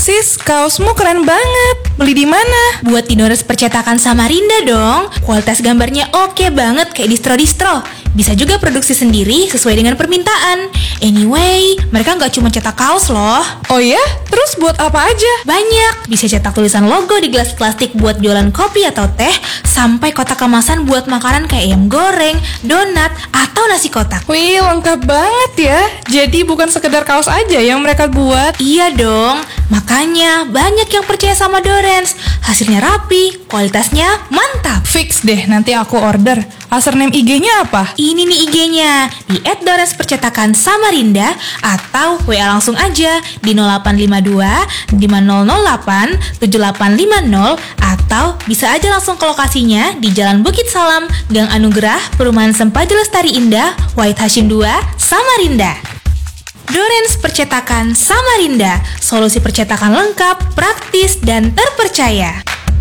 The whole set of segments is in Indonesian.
Sis, kaosmu keren banget. Beli di mana? Buat di Dores Percetakan Samarinda dong. Kualitas gambarnya oke banget kayak distro-distro. Bisa juga produksi sendiri sesuai dengan permintaan. Anyway, mereka nggak cuma cetak kaos loh. Oh ya? Terus buat apa aja? Banyak, bisa cetak tulisan logo di gelas plastik buat jualan kopi atau teh, sampai kotak kemasan buat makanan kayak ayam goreng, donat, atau nasi kotak. Wih, lengkap banget ya. Jadi bukan sekedar kaos aja yang mereka buat. Iya dong, makanya banyak yang percaya sama Dorens. Hasilnya rapi, kualitasnya mantap. Fix deh, nanti aku order. Username IG-nya apa? Ini nih IG-nya, di @dorenspercetakan Samarinda, atau WA langsung aja di 0852 5008 7850, atau bisa aja langsung ke lokasinya di Jalan Bukit Salam, Gang Anugerah, Perumahan Sempaja Lestari Indah, Wahid Hashim 2, Samarinda. Dorens Percetakan Samarinda, solusi percetakan lengkap, praktis, dan terpercaya.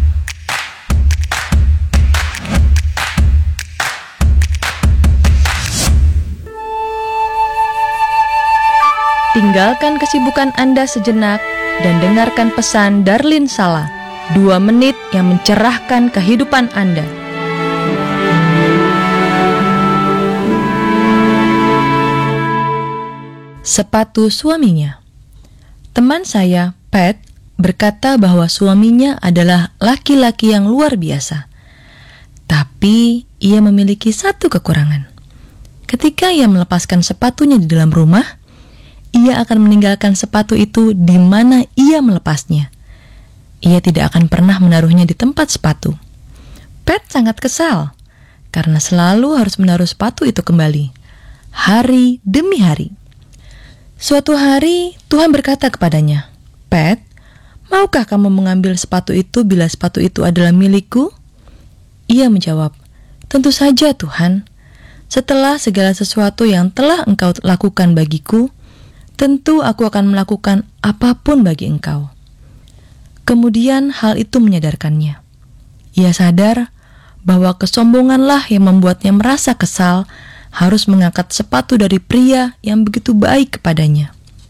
Tinggalkan kesibukan Anda sejenak dan dengarkan pesan Darlin Sala, 2 menit yang mencerahkan kehidupan Anda. Sepatu suaminya. Teman saya, Pat, berkata bahwa suaminya adalah laki-laki yang luar biasa. Tapi ia memiliki satu kekurangan. Ketika ia melepaskan sepatunya di dalam rumah, ia akan meninggalkan sepatu itu di mana ia melepasnya. Ia tidak akan pernah menaruhnya di tempat sepatu. Pat sangat kesal karena selalu harus menaruh sepatu itu kembali, hari demi hari. Suatu hari Tuhan berkata kepadanya, "Pat, maukah kamu mengambil sepatu itu bila sepatu itu adalah milikku?" Ia menjawab, "Tentu saja Tuhan. Setelah segala sesuatu yang telah Engkau lakukan bagiku, tentu aku akan melakukan apapun bagi Engkau." Kemudian hal itu menyadarkannya. Ia sadar bahwa kesombonganlah yang membuatnya merasa kesal harus mengangkat sepatu dari pria yang begitu baik kepadanya.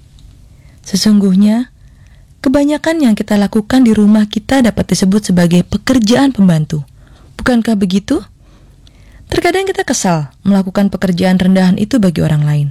Sesungguhnya, kebanyakan yang kita lakukan di rumah kita dapat disebut sebagai pekerjaan pembantu. Bukankah begitu? Terkadang kita kesal melakukan pekerjaan rendahan itu bagi orang lain.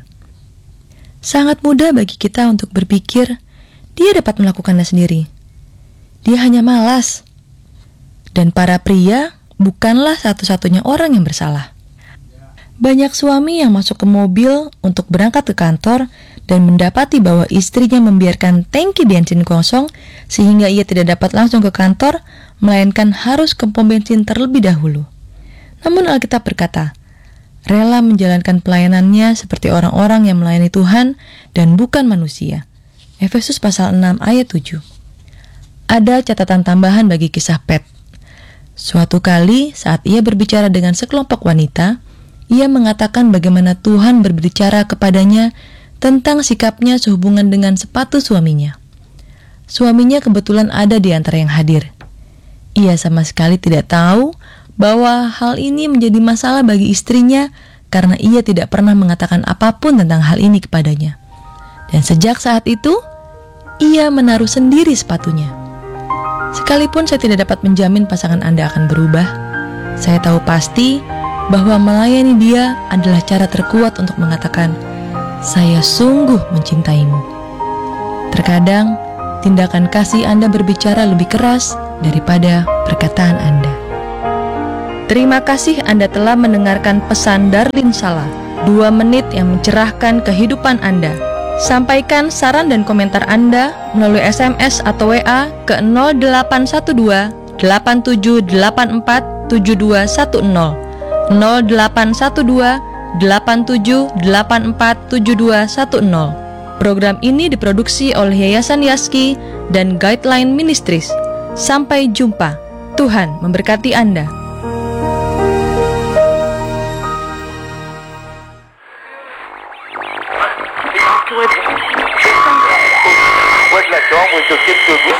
Sangat mudah bagi kita untuk berpikir dia dapat melakukannya sendiri. Dia hanya malas. Dan para pria bukanlah satu-satunya orang yang bersalah. Banyak suami yang masuk ke mobil untuk berangkat ke kantor dan mendapati bahwa istrinya membiarkan tangki bensin kosong sehingga ia tidak dapat langsung ke kantor, melainkan harus ke pom bensin terlebih dahulu. Namun Alkitab berkata, rela menjalankan pelayanannya seperti orang-orang yang melayani Tuhan dan bukan manusia. Efesus pasal 6 ayat 7. Ada catatan tambahan bagi kisah Pat. Suatu kali saat ia berbicara dengan sekelompok wanita, ia mengatakan bagaimana Tuhan berbicara kepadanya tentang sikapnya sehubungan dengan sepatu suaminya. Suaminya kebetulan ada di antara yang hadir. Ia sama sekali tidak tahu bahwa hal ini menjadi masalah bagi istrinya karena ia tidak pernah mengatakan apapun tentang hal ini kepadanya. Dan sejak saat itu, ia menaruh sendiri sepatunya. Sekalipun saya tidak dapat menjamin pasangan Anda akan berubah, saya tahu pasti bahwa melayani dia adalah cara terkuat untuk mengatakan, "Saya sungguh mencintaimu." Terkadang, tindakan kasih Anda berbicara lebih keras daripada perkataan Anda. Terima kasih Anda telah mendengarkan pesan Darlin Sala, 2 menit yang mencerahkan kehidupan Anda. Sampaikan saran dan komentar Anda melalui SMS atau WA ke 0812 8784 7210 0812 8784 7210. Program ini diproduksi oleh Yayasan Yaski dan Guideline Ministries. Sampai jumpa. Tuhan memberkati Anda. Moi, je l'attends, moi, je t'occupe de vous.